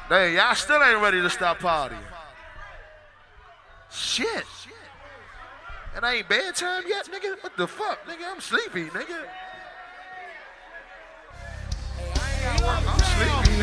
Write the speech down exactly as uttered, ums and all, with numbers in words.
Hey, y'all still ain't ready to stop partying. Shit. It ain't bedtime yet, nigga? What the fuck, nigga? I'm sleepy, nigga. I'm sleepy.